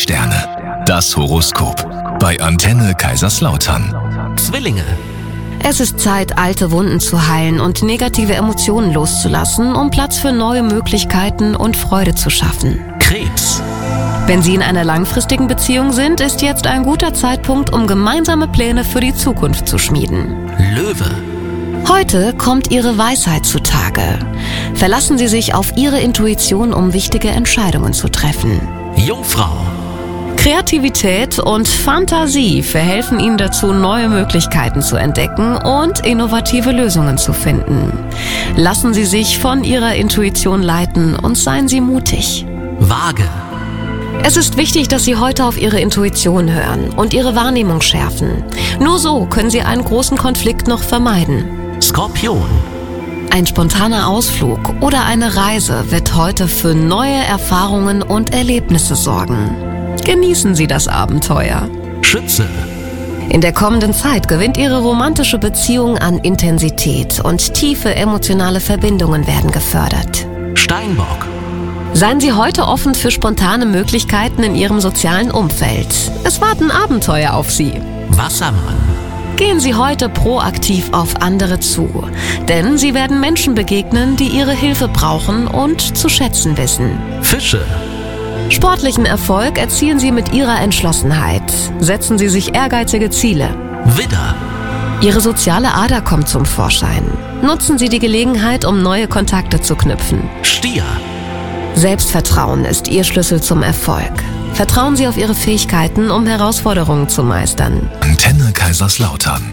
Sterne. Das Horoskop. Bei Antenne Kaiserslautern. Zwillinge. Es ist Zeit, alte Wunden zu heilen und negative Emotionen loszulassen, um Platz für neue Möglichkeiten und Freude zu schaffen. Krebs. Wenn Sie in einer langfristigen Beziehung sind, ist jetzt ein guter Zeitpunkt, um gemeinsame Pläne für die Zukunft zu schmieden. Löwe. Heute kommt Ihre Weisheit zutage. Verlassen Sie sich auf Ihre Intuition, um wichtige Entscheidungen zu treffen. Jungfrau. Kreativität und Fantasie verhelfen Ihnen dazu, neue Möglichkeiten zu entdecken und innovative Lösungen zu finden. Lassen Sie sich von Ihrer Intuition leiten und seien Sie mutig. Waage. Es ist wichtig, dass Sie heute auf Ihre Intuition hören und Ihre Wahrnehmung schärfen. Nur so können Sie einen großen Konflikt noch vermeiden. Skorpion. Ein spontaner Ausflug oder eine Reise wird heute für neue Erfahrungen und Erlebnisse sorgen. Genießen Sie das Abenteuer. Schütze. In der kommenden Zeit gewinnt Ihre romantische Beziehung an Intensität und tiefe emotionale Verbindungen werden gefördert. Steinbock. Seien Sie heute offen für spontane Möglichkeiten in Ihrem sozialen Umfeld. Es warten Abenteuer auf Sie. Wassermann. Gehen Sie heute proaktiv auf andere zu, denn Sie werden Menschen begegnen, die Ihre Hilfe brauchen und zu schätzen wissen. Fische. Sportlichen Erfolg erzielen Sie mit Ihrer Entschlossenheit. Setzen Sie sich ehrgeizige Ziele. Widder. Ihre soziale Ader kommt zum Vorschein. Nutzen Sie die Gelegenheit, um neue Kontakte zu knüpfen. Stier. Selbstvertrauen ist Ihr Schlüssel zum Erfolg. Vertrauen Sie auf Ihre Fähigkeiten, um Herausforderungen zu meistern. Antenne Kaiserslautern.